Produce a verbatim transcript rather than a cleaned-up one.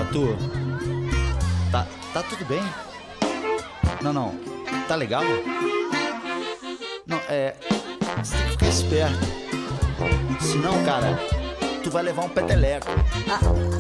Tu. Tá, tá tudo bem? Não, não. Tá legal? Não, é. Você tem que ficar esperto. Senão, cara, tu vai levar um peteleco.